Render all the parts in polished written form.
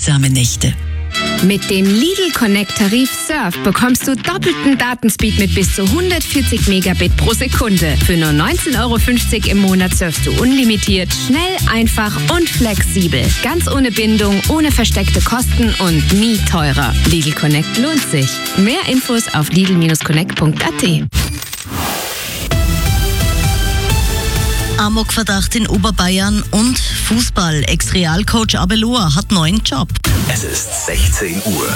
erholsame Nächte. Mit dem Lidl Connect Tarif Surf bekommst du doppelten Datenspeed mit bis zu 140 Megabit pro Sekunde. Für nur 19,50 € im Monat surfst du unlimitiert, schnell, einfach und flexibel. Ganz ohne Bindung, ohne versteckte Kosten und nie teurer. Lidl Connect lohnt sich. Mehr Infos auf lidl-connect.at. Amokverdacht in Oberbayern und Fußball. Ex-Realcoach Abeloa hat neuen Job. Es ist 16 Uhr.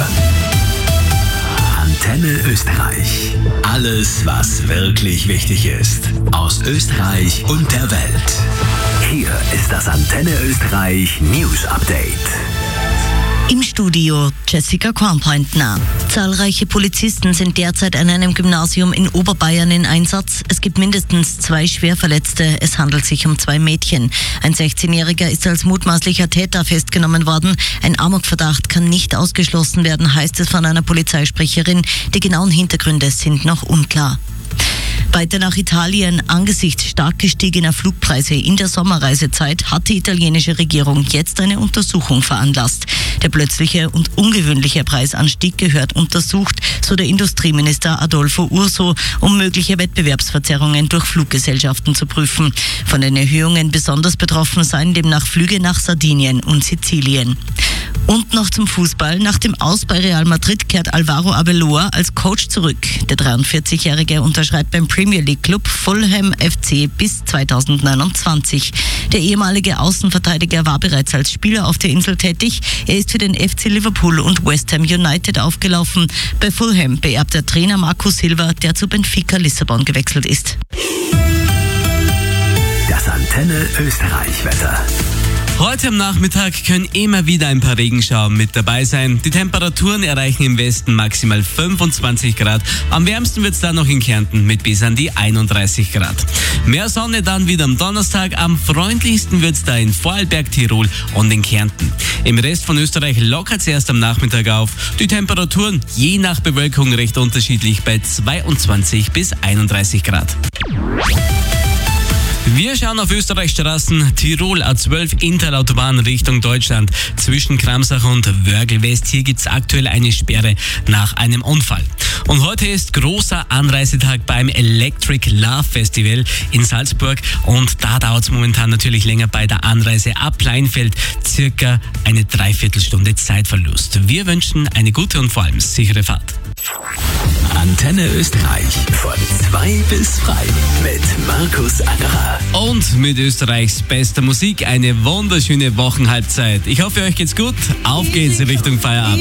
Antenne Österreich. Alles, was wirklich wichtig ist. Aus Österreich und der Welt. Hier ist das Antenne Österreich News Update. Im Studio Jessica Kornpointner. Zahlreiche Polizisten sind derzeit an einem Gymnasium in Oberbayern in Einsatz. Es gibt mindestens 2 Schwerverletzte. Es handelt sich um 2 Mädchen. Ein 16-Jähriger ist als mutmaßlicher Täter festgenommen worden. Ein Amokverdacht kann nicht ausgeschlossen werden, heißt es von einer Polizeisprecherin. Die genauen Hintergründe sind noch unklar. Weiter nach Italien. Angesichts stark gestiegener Flugpreise in der Sommerreisezeit hat die italienische Regierung jetzt eine Untersuchung veranlasst. Der plötzliche und ungewöhnliche Preisanstieg gehört untersucht, so der Industrieminister Adolfo Urso, um mögliche Wettbewerbsverzerrungen durch Fluggesellschaften zu prüfen. Von den Erhöhungen besonders betroffen seien demnach Flüge nach Sardinien und Sizilien. Und noch zum Fußball. Nach dem Aus bei Real Madrid kehrt Alvaro Abeloa als Coach zurück. Der 43-Jährige unterschreibt beim Premier League Club Fulham FC bis 2029. Der ehemalige Außenverteidiger war bereits als Spieler auf der Insel tätig. Er ist für den FC Liverpool und West Ham United aufgelaufen. Bei Fulham beerbt der Trainer Marco Silva, der zu Benfica Lissabon gewechselt ist. Das Antenne Österreich Wetter. Heute am Nachmittag können immer wieder ein paar Regenschauer mit dabei sein. Die Temperaturen erreichen im Westen maximal 25 Grad. Am wärmsten wird es dann noch in Kärnten mit bis an die 31 Grad. Mehr Sonne dann wieder am Donnerstag. Am freundlichsten wird es da in Vorarlberg, Tirol und in Kärnten. Im Rest von Österreich lockert es erst am Nachmittag auf. Die Temperaturen je nach Bewölkung recht unterschiedlich bei 22 bis 31 Grad. Wir schauen auf Österreichs Straßen. Tirol A12 Interautobahn Richtung Deutschland zwischen Kramsach und Wörgl West. Hier gibt's aktuell eine Sperre nach einem Unfall. Und heute ist großer Anreisetag beim Electric Love Festival in Salzburg. Und da dauert es momentan natürlich länger bei der Anreise ab Pleinfeld. Circa eine Dreiviertelstunde Zeitverlust. Wir wünschen eine gute und vor allem sichere Fahrt. Antenne Österreich von 2 bis frei mit Markus Angerer. Und mit Österreichs bester Musik eine wunderschöne Wochenhalbzeit. Ich hoffe, euch geht's gut. Auf geht's in Richtung Feierabend.